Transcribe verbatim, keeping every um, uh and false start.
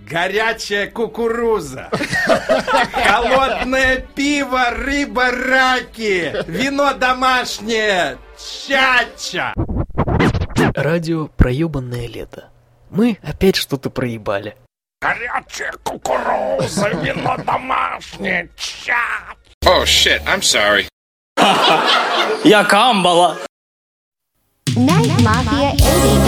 горячая кукуруза, холодное пиво, рыба, раки, вино домашнее, чача. Радио «Проебанное лето». Мы опять что-то проебали. Горячая кукуруза, вино домашнее, чача. Oh shit, I'm sorry. Я камбала. Night Mafia eighty.